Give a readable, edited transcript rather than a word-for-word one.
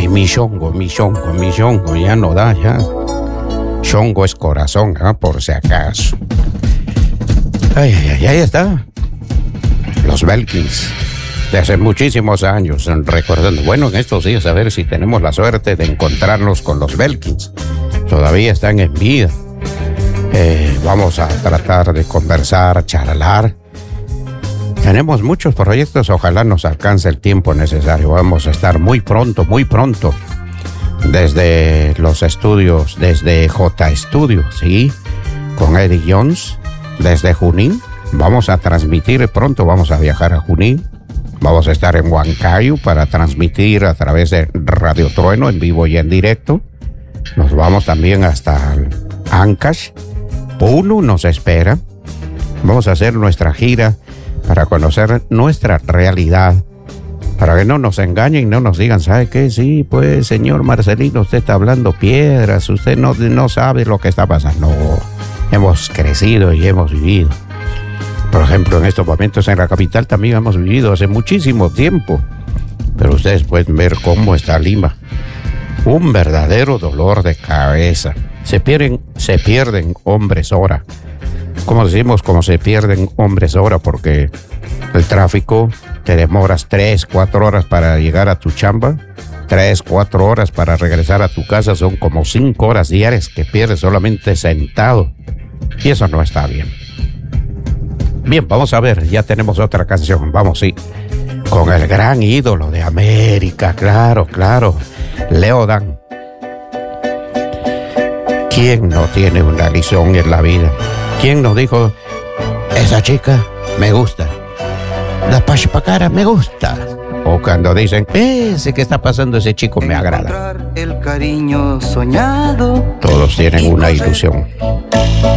mi chongo, ya no da, ya. Chongo es corazón, por si acaso. Ay, ahí está. Los Belkins, de hace muchísimos años, recordando. Bueno, en estos días a ver si tenemos la suerte de encontrarnos con los Belkins. Todavía están en vida. Vamos a tratar de conversar, charlar. Tenemos muchos proyectos, ojalá nos alcance el tiempo necesario. Vamos a estar muy pronto, desde los estudios, desde J Studio, ¿sí? Con Eddie Jones, desde Junín. Vamos a transmitir pronto, vamos a viajar a Junín. Vamos a estar en Huancayo para transmitir a través de Radio Trueno en vivo y en directo. Nos vamos también hasta Ancash. Puno nos espera. Vamos a hacer nuestra gira para conocer nuestra realidad, para que no nos engañen, no nos digan, ¿sabe qué? Sí, pues, señor Marcelino, usted está hablando piedras, usted no sabe lo que está pasando. No, hemos crecido y hemos vivido. Por ejemplo, en estos momentos en la capital también hemos vivido hace muchísimo tiempo, pero ustedes pueden ver cómo está Lima. Un verdadero dolor de cabeza. Se pierden hombres hora. Como decimos, como se pierden hombres hora, porque el tráfico, te demoras 3-4 horas para llegar a tu chamba, 3-4 horas para regresar a tu casa, son como 5 horas diarias que pierdes solamente sentado, y eso no está bien. Bien, vamos a ver, ya tenemos otra canción, vamos, sí, con el gran ídolo de América, claro, Leo Dan. ¿Quién no tiene una lición en la vida? ¿Quién nos dijo, esa chica me gusta, la pachapacara me gusta? O cuando dicen, ese que está pasando ese chico me agrada. El cariño soñado. Todos tienen una ilusión.